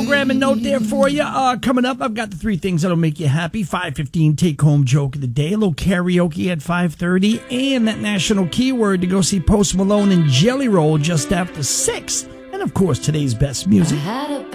programming note there for you. Coming up, I've got the 3 things that'll make you happy. 5:15 take-home joke of the day. A little karaoke at 5:30. And that national keyword to go see Post Malone and Jelly Roll just after 6. And, of course, today's best music.